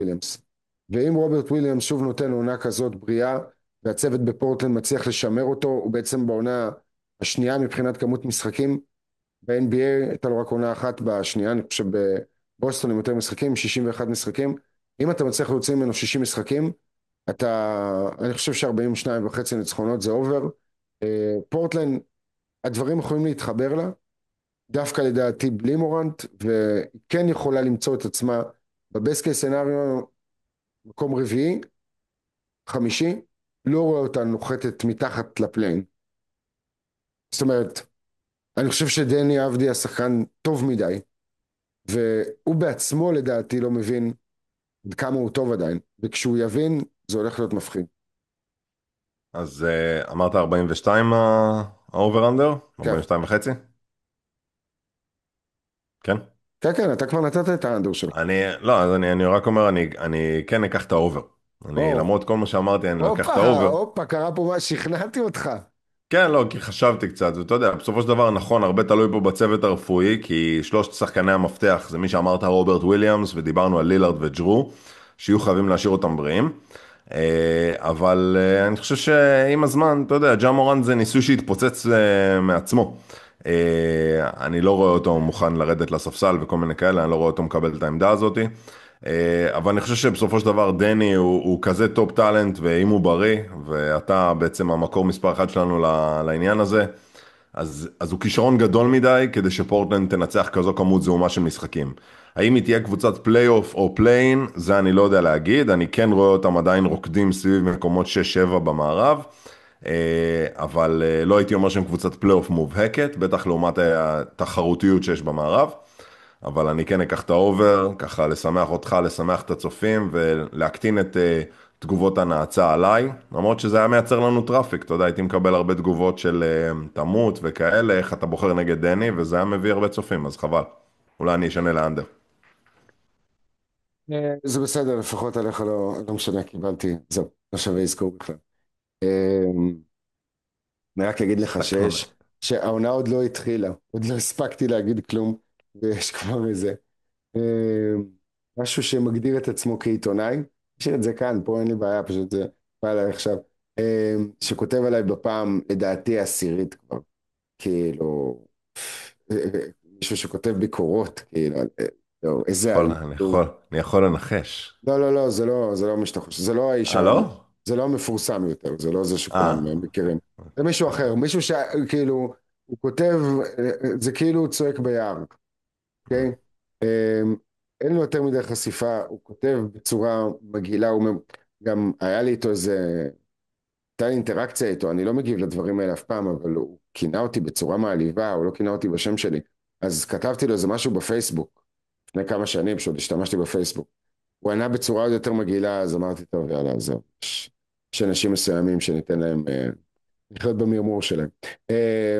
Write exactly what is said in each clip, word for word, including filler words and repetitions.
וויליאמס. ואם רוברט וויליאמס שוב נותן עונה כזאת בריאה, והצוות בפורטלנד מצליח לשמר אותו, הוא בעצם בעונה השנייה מבחינת כמות משחקים. ב-אן בי איי הייתה לו רק עונה אחת בשנייה, אני חושב בבוסטון עם יותר משחקים, שישים ואחד משחקים. אם אתה מצליח להוציא ממנו שישים משחקים, אתה, אני חושב ש-ארבעים ושתיים וחצי ניצחונות זה אובר. אה, פורטלנד, הדברים יכולים להתחבר לה, דווקא לדעתי בלי מורנט, וכן יכולה למצוא את עצמה בבסט קייס סנריו מקום רביעי, חמישי, לא רואה אותה נוחתת מתחת לפליין. זאת אומרת, אני חושב שדני אבדי השחקן טוב מדי, והוא בעצמו לדעתי לא מבין עד כמה הוא טוב עדיין, וכשהוא יבין זה הולך להיות מפחיד. אז אה, אמרת ארבעים ושתיים האובר אנדר? כן, ארבעים ושתיים וחצי? כן? כן, כן, אתה כבר נתת את האנדר שלך. אני, לא, אז אני, אני רק אומר, אני, אני כן אקח את האובר. אני, או, למרות כל מה שאמרתי, אני לוקח הופה, את האובר. הופה, קרה פה מה, שכנעתי אותך. כן, לא, כי חשבתי קצת, ואתה יודע, בסופו של דבר, נכון, הרבה תלוי פה בצוות הרפואי, כי שלושת שחקני המפתח, זה מי שאמרת, רוברט וויליאמס, ודיברנו על לילארד וג'רו, שיהיו חייבים להשאיר אותם בריאים. אה, אבל אה, אני חושב שעם הזמן, אתה יודע, ג'ה מורנט זה ניסוי שהתפוצץ אה, מעצמו. אה, אני לא רואה אותו מוכן לרדת לספסל וכל מיני כאלה, אני לא רואה אותו מקבל את העמדה הזאת. אה, אבל אני חושב שבסופו של דבר דני הוא, הוא כזה טופ טאלנט, ואם הוא בריא, ואתה בעצם המקור מספר אחד שלנו ל- לעניין הזה, אז, אז הוא כישרון גדול מדי כדי שפורטלנד תנצח כזו כמות זעומה של משחקים. האם היא תהיה קבוצת פלייאוף או פליין, זה אני לא יודע להגיד, אני כן רואה אותם עדיין רוקדים סביב מקומות שש שבע במערב, אה, אבל אה, לא הייתי אומר שהם קבוצת פלייאוף מובהקת, בטח לעומת התחרותיות שיש במערב. אבל אני כן אקח את האובר, ככה לשמח אותך, לשמח את הצופים ולהקטין את uh, תגובות הנאצה עליי, למרות שזה היה מייצר לנו טראפיק, אתה יודע, הייתי מקבל הרבה תגובות של uh, תמות וכאלה, איך אתה בוחר נגד דני, וזה היה מביא הרבה צופים, אז חבל. אולי אני אשנה לאנדר. אה, זה בסדר, לפחות עליך לא, לא משנה, קיבלתי, זהו, לא שווה לזכור בכלל. אה, אני רק אגיד לך הפסקנו. שיש, שהעונה עוד לא התחילה, עוד לא הספקתי להגיד כלום, ויש כבר איזה אה, משהו שמגדיר את עצמו כעיתונאי, נשאיר את זה כאן, פה אין לי בעיה, פשוט זה בא אליי עכשיו, אה, שכותב עליי בפעם, לדעתי העשירית כבר, כאילו, אה, אה, מישהו שכותב ביקורות, כאילו, אה, לא, איזה יכול, אני עלוב. יכול, אני יכול לנחש. לא, לא, לא, זה לא, זה לא מי שאתה חושב, זה לא האיש, אה, ה- לא? זה לא המפורסם יותר, זה לא זה שכולם אה, אה, מכירים. זה מישהו אחר, אוקיי. מישהו שכאילו, הוא כותב, אה, אה, זה כאילו הוא צועק ביער, אוקיי? אה, אין לו יותר מדי חשיפה, הוא כותב בצורה מגעילה, הוא מ- גם היה לי איתו איזה, הייתה לי אינטראקציה איתו, אני לא מגיב לדברים האלה אף פעם, אבל הוא כינה אותי בצורה מעליבה, הוא לא כינה אותי בשם שלי, אז כתבתי לו איזה משהו בפייסבוק, לפני כמה שנים, שעוד השתמשתי בפייסבוק. הוא ענה בצורה עוד יותר מגעילה, אז אמרתי, טוב, יאללה, זהו. יש, יש אנשים מסוימים שניתן להם אה, לחיות במרמור שלהם. אה,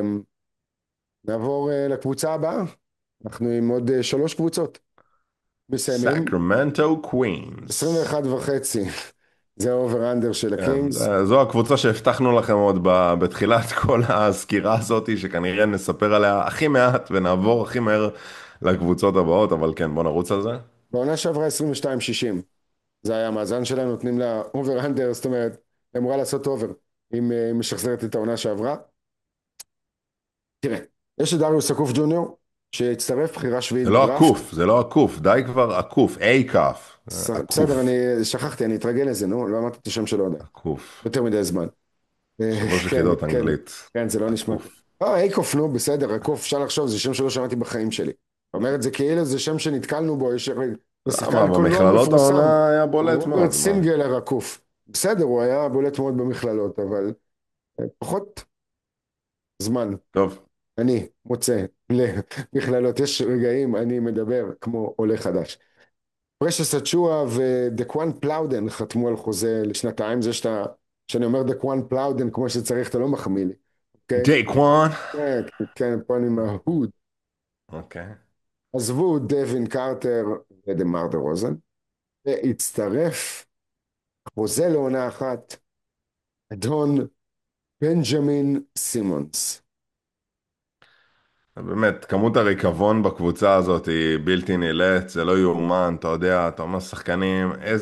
נעבור אה, לקבוצה הבאה. אנחנו עם עוד אה, שלוש קבוצות. מסיימים. סקרמנטו קווינס. עשרים ואחת וחצי. זה האובר אנדר של כן, הקינגס. זה- זו הקבוצה שהבטחנו לכם עוד ב- בתחילת כל הסקירה הזאת, שכנראה נספר עליה הכי מעט ונעבור הכי מהר לקבוצות הבאות, אבל כן, בוא נרוץ על זה. בעונה שעברה עשרים ושתיים שישים. זה היה המאזן שלהם, נותנים לה אובר אנדר, זאת אומרת, היא אמורה לעשות אובר. אם אה, היא משחזרת את העונה שעברה. תראה, יש את דריוס אקוף ג'וניור, שהצטרף בחירה שביעית זה לא בדראפט. עקוף, זה לא עקוף, די כבר עקוף, איי כף, ס- בסדר, עקוף, אני שכחתי, אני אתרגל לזה, נו, לא אמרתי את השם שלו עדיין. עקוף, יותר מדי זמן. אה, שלוש כן, יחידות כן, אנגלית, כן, זה לא נשמע טוב. עקוף. אה, אייקוף, נו, בסדר, רקוף, אפשר לחשוב, זה שם שלא שמעתי בחיים שלי. אומר את זה כאילו זה שם שנתקלנו בו, יש הרי- זה למה? שחקן קולנוע במכללות מפורסם, העונה היה בולט רוברט מאוד, מה? סינגלר רקוף. בסדר, הוא היה בולט מאוד במכללות, אבל אה, פחות זמן. טוב, אני מוצא למכללות, יש רגעים, אני מדבר כמו עולה חדש. פרשס אצ'ואה ודקואן פלאודן חתמו על חוזה לשנתיים, זה שאתה, שאני אומר דקואן פלאודן כמו שצריך, אתה לא מחמיא לי, אוקיי? ג'ייקוואן. כן, כן, פה אני מההוד. אוקיי. עזבו דווין קרטר ודה-מר דה רוזן, והצטרף חוזה לעונה אחת, אדון בנג'מין סימונס. באמת, כמות הריקבון בקבוצה הזאת היא בלתי נלאית, זה לא יאומן, אתה יודע, אתה אומר שחקנים, איזה